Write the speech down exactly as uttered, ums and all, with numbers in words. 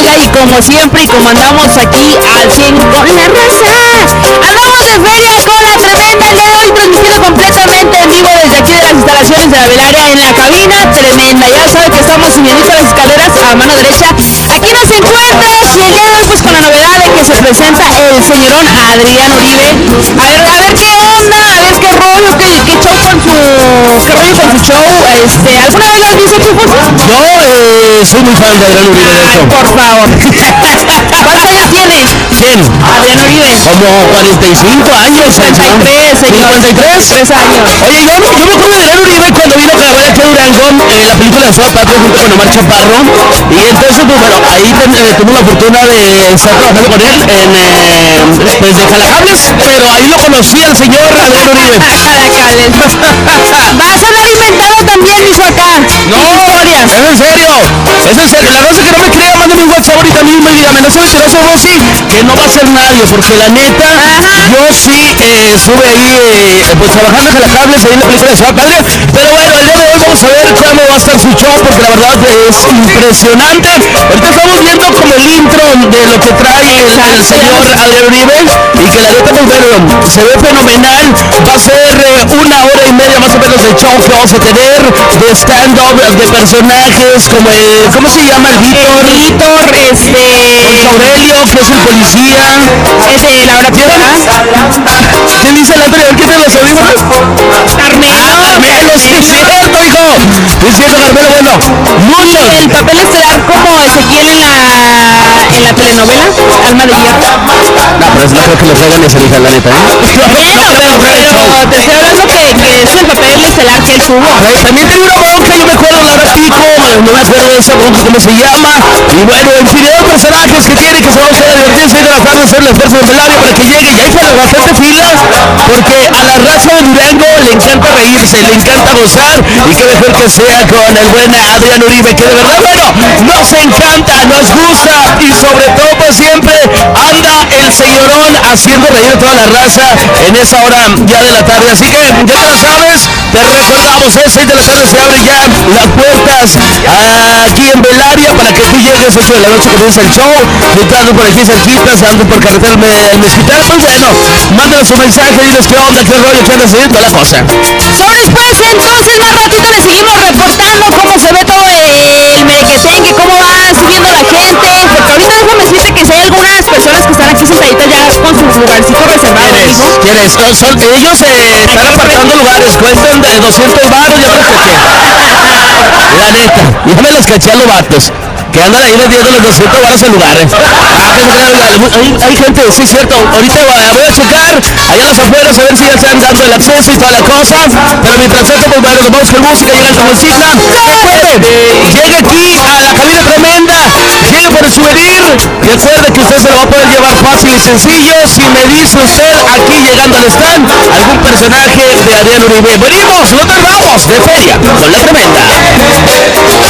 Derecha y como siempre y como andamos aquí al cien con la raza, andamos de feria con la tremenda el día de hoy, transmitiendo completamente en vivo desde aquí de las instalaciones de la Velaria en la cabina, tremenda, ya saben que estamos subiendo las escaleras a mano derecha, aquí nos encuentras y el día de hoy pues con la novedad de que se presenta el señorón Adrián Uribe, a ver, a ver qué onda, a ver qué rollo, qué, qué show con su, qué rollo con su show, este, ¿alguna vez lo has visto, chicos? Yo eh, soy muy fan de Adrián Uribe, de hecho. Por favor. ¿Cuántos años tiene? ¿Quién? Adrián Uribe. Como cuarenta y cinco años. cincuenta y tres, señor. ¿cincuenta y tres? tres años. Oye, yo, yo me acuerdo de Adrián Uribe cuando vino a grabar aquí a Durango en la película de Ciudad Patria junto con Omar Chaparro. Y entonces, pues bueno, ahí ten, eh, tuve la fortuna de estar trabajando con él en, eh, pues de Jalacables, pero ahí lo conocí al señor Adrián Uribe. Jalacables. Vas a hablar inventado también, hijo acá. No, es en serio, es en serio. La raza que no me crea, mándame un WhatsApp ahorita mismo y dígame, no soy mentiroso, Rosy, que no va a ser nadie, porque la neta, Ajá. yo sí eh, estuve ahí, eh, pues trabajando en Jalacables, ahí en la película de Ciudad Padre, pero bueno, el día de hoy vamos a ver cómo va a estar su show, porque la verdad es impresionante. Ahorita estamos viendo como el intro de lo que trae el, el señor Adrián Uribe, y que la neta, pues bueno, se ve fenomenal. Va a ser eh, una hora y media más o menos de show que vamos a tener, de stand-up, de personajes, como el, ¿cómo se llama? El Víctor. El Víctor, este... Aurelio, que es el policía. Es de Laura Piedra. ¿Quién dice el anterior? ¿Quién tiene los audífonos? Carmelo. Carmelo, sí es cierto, hijo. Sí es cierto, Carmelo, bueno, muchos. El papel estelar como Ezequiel en la, en la telenovela, Alma de Hierro. No, pero es no creo que lo traigan esa hija, la neta, ¿eh? Bueno, pero, pero te estoy hablando que, que es el papel estelar que él tuvo. Pues también tengo una bronca, yo me acuerdo de Laura Pico, no me acuerdo de esa bronca, cómo se llama. Y bueno, infinidad de personajes que tiene, que se van a hacer a divertir, seis de la tarde, hacer el esfuerzo de Velaria para que llegue. Y hay que bastante fila, porque a la raza de Durango le encanta reírse, le encanta gozar, y qué mejor que sea con el buen Adrián Uribe, que de verdad, bueno, nos encanta, nos gusta, y sobre todo, pues siempre anda el señorón haciendo reír a toda la raza en esa hora ya de la tarde. Así que ya te lo sabes, te recordamos, es seis de la tarde, se abren ya las puertas aquí en Velaria para que tú llegues ocho de la noche, comienza el show, disfrutando por aquí cerquitas, ando por carretera el, el mezquital. Pues bueno, mándanos su mensaje, diles qué onda, qué rollo, qué andas haciendo, toda la cosa. Sobres pues, entonces más ratito le seguimos reportando cómo se ve todo el merequetengue, cómo va subiendo la gente, porque ahorita déjame decirte que si hay algunas personas que están aquí sentaditas ya con su lugarcito reservado, ¿Quiénes? amigo. ¿Quiénes? Son, son, ellos eh, están apartando lugares, cuentan de doscientos baros, ya me los caché. La neta, ya me los caché a los vatos, que andan ahí vendiendo los doscientos baros en lugares. Ah, que se crean, hay, hay gente, sí es cierto, ahorita voy a, voy a checar allá a las afueras a ver si ya están dando el acceso y toda la cosa, pero mientras tanto, pues bueno, nos vamos con música, llega el Tomoncita. Recuerde, llegue aquí a la cabina tremenda, llegue por el souvenir, recuerde que usted se lo va a poder llevar fácil y sencillo, si me dice usted aquí llegando al stand, algún personaje de Adrián Uribe. Venimos, no tardamos, de feria, con la tremenda.